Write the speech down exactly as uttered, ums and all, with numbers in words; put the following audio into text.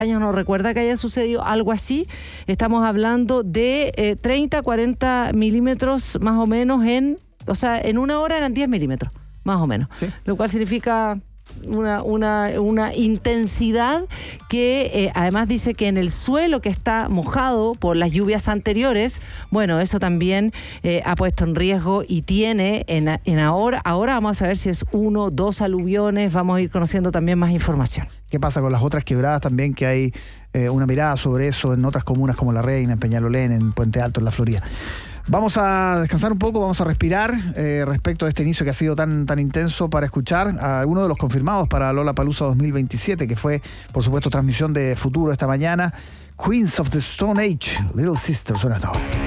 años no recuerda que haya sucedido algo así. Estamos hablando de eh, treinta, cuarenta milímetros más o menos en, o sea, en una hora eran diez milímetros, más o menos. ¿Sí? Lo cual significa una, una, una intensidad que eh, además dice que en el suelo que está mojado por las lluvias anteriores, bueno, eso también eh, ha puesto en riesgo y tiene en, en ahora, ahora vamos a ver si es uno, dos aluviones, vamos a ir conociendo también más información. ¿Qué pasa con las otras quebradas también, que hay eh, una mirada sobre eso en otras comunas como La Reina, en Peñalolén, en Puente Alto, en La Florida? Vamos a descansar un poco, vamos a respirar eh, respecto a este inicio que ha sido tan, tan intenso, para escuchar a algunos de los confirmados para Lollapalooza dos mil veintisiete, que fue, por supuesto, transmisión de Futuro esta mañana. Queens of the Stone Age, Little Sister, suena hasta ahora.